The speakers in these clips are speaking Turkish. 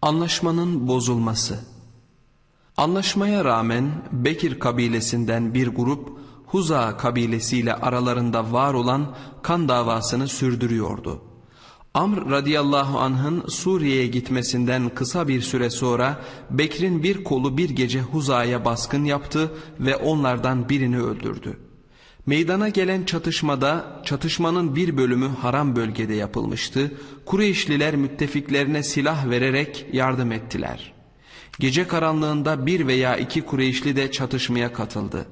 Anlaşmanın bozulması. Anlaşmaya rağmen Bekir kabilesinden bir grup Huza kabilesiyle aralarında var olan kan davasını sürdürüyordu. Amr radıyallahu anh'ın Suriye'ye gitmesinden kısa bir süre sonra Bekir'in bir kolu bir gece Huza'ya baskın yaptı ve onlardan birini öldürdü. Meydana gelen çatışmanın bir bölümü haram bölgede yapılmıştı. Kureyşliler müttefiklerine silah vererek yardım ettiler. Gece karanlığında bir veya iki Kureyşli de çatışmaya katıldı.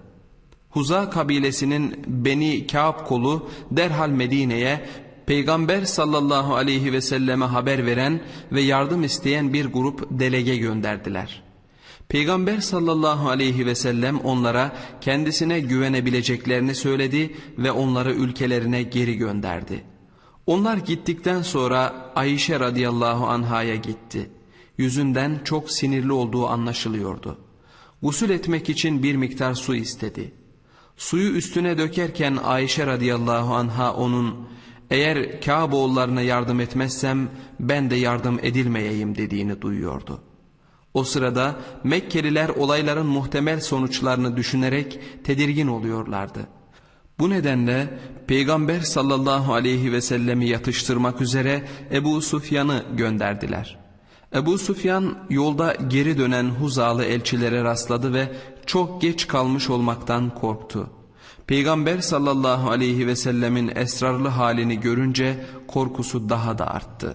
Huza kabilesinin Beni Kâb kolu derhal Medine'ye Peygamber sallallahu aleyhi ve selleme haber veren ve yardım isteyen bir grup delege gönderdiler. Peygamber sallallahu aleyhi ve sellem onlara kendisine güvenebileceklerini söyledi ve onları ülkelerine geri gönderdi. Onlar gittikten sonra Ayşe radıyallahu anhaya gitti. Yüzünden çok sinirli olduğu anlaşılıyordu. Gusül etmek için bir miktar su istedi. Suyu üstüne dökerken Ayşe radıyallahu anha onun "Eğer Kâboğullarına yardım etmezsem ben de yardım edilmeyeyim" dediğini duyuyordu. O sırada Mekkeliler olayların muhtemel sonuçlarını düşünerek tedirgin oluyorlardı. Bu nedenle Peygamber sallallahu aleyhi ve sellemi yatıştırmak üzere Ebu Sufyan'ı gönderdiler. Ebu Sufyan yolda geri dönen Huzalı elçilere rastladı ve çok geç kalmış olmaktan korktu. Peygamber sallallahu aleyhi ve sellemin esrarlı halini görünce korkusu daha da arttı.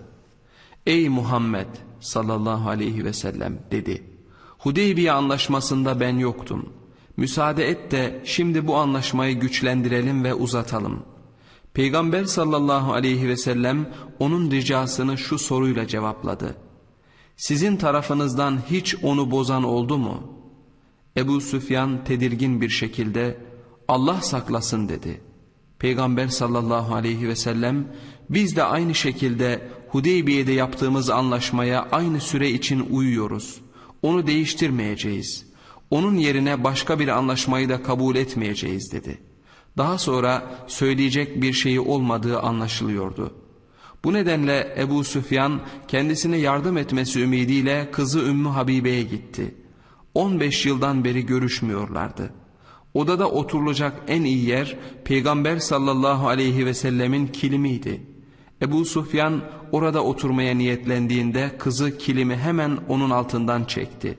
"Ey Muhammed sallallahu aleyhi ve sellem" dedi. "Hudeybiye anlaşmasında ben yoktum. Müsaade et de şimdi bu anlaşmayı güçlendirelim ve uzatalım." Peygamber sallallahu aleyhi ve sellem onun ricasını şu soruyla cevapladı: "Sizin tarafınızdan hiç onu bozan oldu mu?" Ebu Süfyan tedirgin bir şekilde "Allah saklasın" dedi. Peygamber sallallahu aleyhi ve sellem "Biz de aynı şekilde Hudeybiye'de yaptığımız anlaşmaya aynı süre için uyuyoruz. Onu değiştirmeyeceğiz. Onun yerine başka bir anlaşmayı da kabul etmeyeceğiz" dedi. Daha sonra söyleyecek bir şeyi olmadığı anlaşılıyordu. Bu nedenle Ebu Süfyan kendisine yardım etmesi ümidiyle kızı Ümmü Habibe'ye gitti. 15 yıldan beri görüşmüyorlardı. Odada oturulacak en iyi yer Peygamber sallallahu aleyhi ve sellemin kilimiydi. Ebu Sufyan orada oturmaya niyetlendiğinde kızı kilimi hemen onun altından çekti.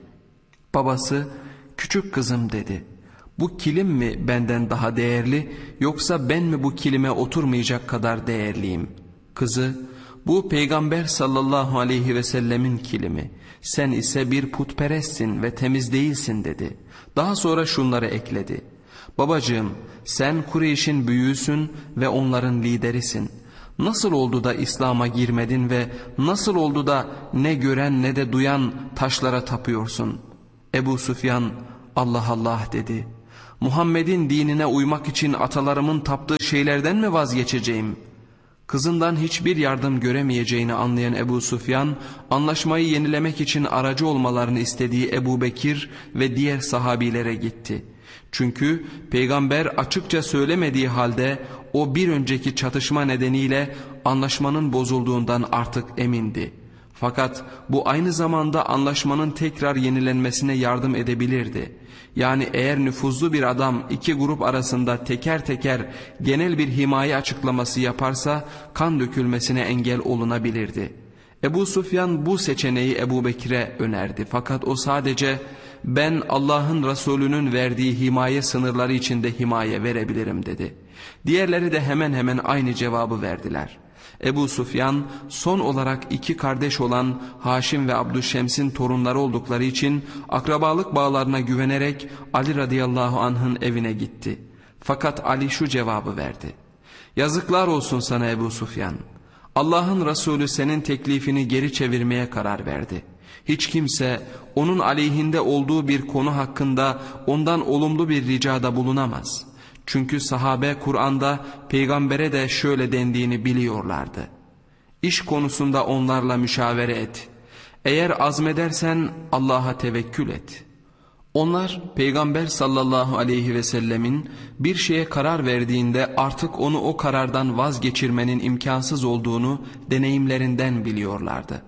Babası "Küçük kızım" dedi. "Bu kilim mi benden daha değerli, yoksa ben mi bu kilime oturmayacak kadar değerliyim?" Kızı "Bu Peygamber sallallahu aleyhi ve sellemin kilimi. Sen ise bir putperestsin ve temiz değilsin" dedi. Daha sonra şunları ekledi: "Babacığım, sen Kureyş'in büyüğüsün ve onların liderisin. Nasıl oldu da İslam'a girmedin ve nasıl oldu da ne gören ne de duyan taşlara tapıyorsun?" Ebu Süfyan "Allah Allah" dedi. "Muhammed'in dinine uymak için atalarımın taptığı şeylerden mi vazgeçeceğim?" Kızından hiçbir yardım göremeyeceğini anlayan Ebu Süfyan, anlaşmayı yenilemek için aracı olmalarını istediği Ebu Bekir ve diğer sahabilere gitti. Çünkü Peygamber açıkça söylemediği halde o bir önceki çatışma nedeniyle anlaşmanın bozulduğundan artık emindi. Fakat bu aynı zamanda anlaşmanın tekrar yenilenmesine yardım edebilirdi. Yani eğer nüfuzlu bir adam iki grup arasında teker teker genel bir himaye açıklaması yaparsa kan dökülmesine engel olunabilirdi. Ebu Sufyan bu seçeneği Ebu Bekir'e önerdi. Fakat o sadece "Ben Allah'ın Resulü'nün verdiği himaye sınırları içinde himaye verebilirim" dedi. Diğerleri de hemen hemen aynı cevabı verdiler. Ebu Sufyan son olarak iki kardeş olan Haşim ve Abdüşşems'in torunları oldukları için akrabalık bağlarına güvenerek Ali radıyallahu anh'ın evine gitti. Fakat Ali şu cevabı verdi: "Yazıklar olsun sana Ebu Sufyan. Allah'ın Resulü senin teklifini geri çevirmeye karar verdi. Hiç kimse onun aleyhinde olduğu bir konu hakkında ondan olumlu bir ricada bulunamaz. Çünkü sahabe Kur'an'da peygambere de şöyle dendiğini biliyorlardı: İş konusunda onlarla müşavere et. Eğer azmedersen Allah'a tevekkül et." Onlar Peygamber sallallahu aleyhi ve sellemin bir şeye karar verdiğinde artık onu o karardan vazgeçirmenin imkansız olduğunu deneyimlerinden biliyorlardı.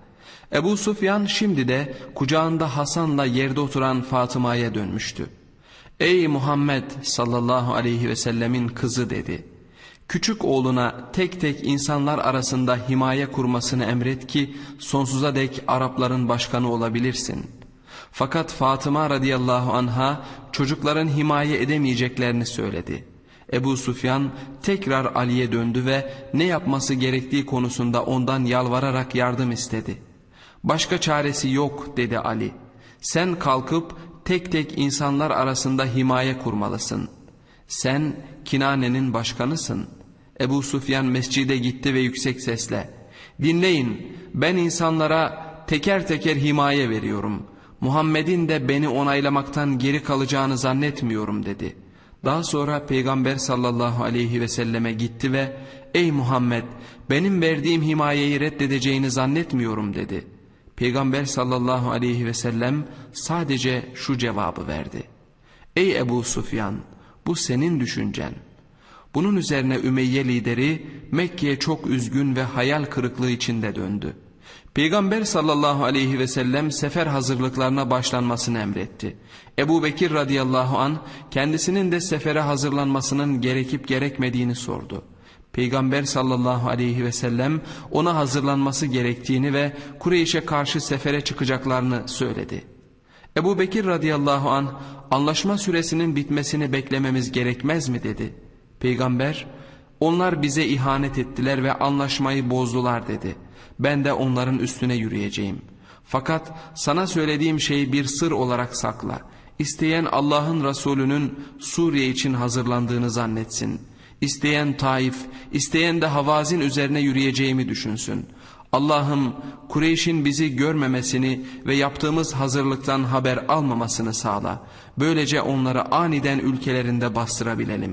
Ebu Sufyan şimdi de kucağında Hasan'la yerde oturan Fatıma'ya dönmüştü. "Ey Muhammed sallallahu aleyhi ve sellemin kızı," dedi. "Küçük oğluna tek tek insanlar arasında himaye kurmasını emret ki sonsuza dek Arapların başkanı olabilirsin." Fakat Fatıma radıyallahu anha çocukların himaye edemeyeceklerini söyledi. Ebu Sufyan tekrar Ali'ye döndü ve ne yapması gerektiği konusunda ondan yalvararak yardım istedi. "Başka çaresi yok," dedi Ali. "Sen kalkıp tek tek insanlar arasında himaye kurmalısın. Sen Kinane'nin başkanısın." Ebu Sufyan mescide gitti ve yüksek sesle, "Dinleyin, ben insanlara teker teker himaye veriyorum. Muhammed'in de beni onaylamaktan geri kalacağını zannetmiyorum," dedi. Daha sonra Peygamber sallallahu aleyhi ve selleme gitti ve "Ey Muhammed, benim verdiğim himayeyi reddedeceğini zannetmiyorum," dedi. Peygamber sallallahu aleyhi ve sellem sadece şu cevabı verdi: "Ey Ebu Sufyan, bu senin düşüncen." Bunun üzerine Ümeyye lideri Mekke'ye çok üzgün ve hayal kırıklığı içinde döndü. Peygamber sallallahu aleyhi ve sellem sefer hazırlıklarına başlanmasını emretti. Ebu Bekir radıyallahu an kendisinin de sefere hazırlanmasının gerekip gerekmediğini sordu. Peygamber sallallahu aleyhi ve sellem ona hazırlanması gerektiğini ve Kureyş'e karşı sefere çıkacaklarını söyledi. Ebu Bekir radıyallahu an "Anlaşma süresinin bitmesini beklememiz gerekmez mi?" dedi. Peygamber, "Onlar bize ihanet ettiler ve anlaşmayı bozdular," dedi. "Ben de onların üstüne yürüyeceğim. Fakat sana söylediğim şeyi bir sır olarak sakla. İsteyen Allah'ın Resulü'nün Suriye için hazırlandığını zannetsin. İsteyen Taif, isteyen de Havazin üzerine yürüyeceğimi düşünsün. Allah'ım Kureyş'in bizi görmemesini ve yaptığımız hazırlıktan haber almamasını sağla. Böylece onları aniden ülkelerinde bastırabilelim."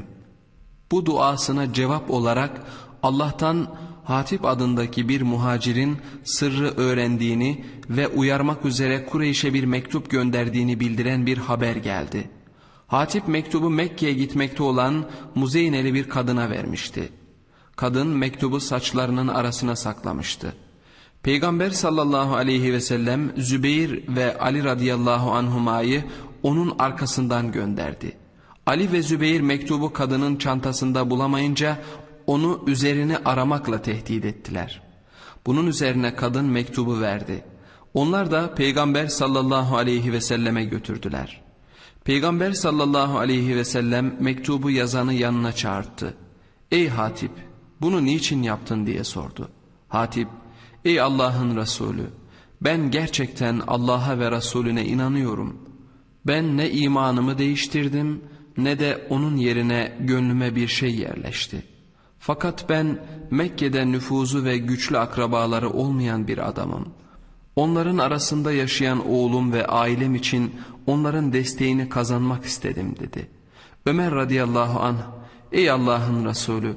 Bu duasına cevap olarak Allah'tan Hatip adındaki bir muhacirin sırrı öğrendiğini ve uyarmak üzere Kureyş'e bir mektup gönderdiğini bildiren bir haber geldi. Hatip mektubu Mekke'ye gitmekte olan Muzeyneli bir kadına vermişti. Kadın mektubu saçlarının arasına saklamıştı. Peygamber sallallahu aleyhi ve sellem Zübeyir ve Ali radıyallahu anhumayı onun arkasından gönderdi. Ali ve Zübeyir mektubu kadının çantasında bulamayınca onu üzerini aramakla tehdit ettiler. Bunun üzerine kadın mektubu verdi. Onlar da Peygamber sallallahu aleyhi ve selleme götürdüler. Peygamber sallallahu aleyhi ve sellem mektubu yazanı yanına çağırdı. "Ey Hatip, bunu niçin yaptın?" diye sordu. Hatip, "Ey Allah'ın Resulü, ben gerçekten Allah'a ve Resulüne inanıyorum. Ben ne imanımı değiştirdim ne de onun yerine gönlüme bir şey yerleşti. Fakat ben Mekke'de nüfuzu ve güçlü akrabaları olmayan bir adamım. Onların arasında yaşayan oğlum ve ailem için onların desteğini kazanmak istedim," dedi. Ömer radıyallahu anh, "Ey Allah'ın Resulü,